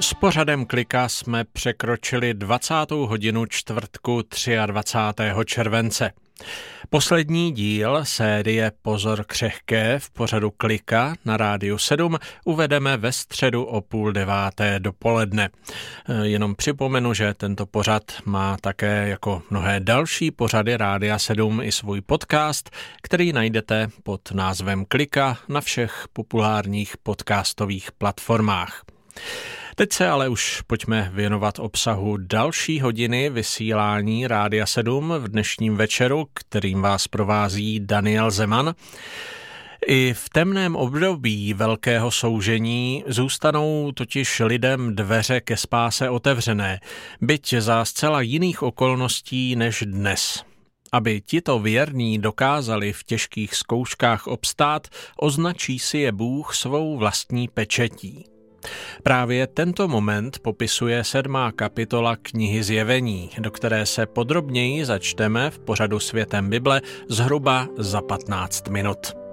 S pořadem Klika jsme překročili 20. hodinu čtvrtku 23. července. Poslední díl série Pozor křehké v pořadu Klika na Rádiu 7 uvedeme ve středu o 8:30 dopoledne. Jenom připomenu, že tento pořad má také jako mnohé další pořady Rádia 7 i svůj podcast, který najdete pod názvem Klika na všech populárních podcastových platformách. Teď se ale už pojďme věnovat obsahu další hodiny vysílání Rádia 7 v dnešním večeru, kterým vás provází Daniel Zeman. I v temném období velkého soužení zůstanou totiž lidem dveře ke spáse otevřené, byť za zcela jiných okolností než dnes. Aby tito věrní dokázali v těžkých zkouškách obstát, označí si je Bůh svou vlastní pečetí. Právě tento moment popisuje 7. kapitola knihy Zjevení, do které se podrobněji začteme v pořadu Světem Bible zhruba za 15 minut.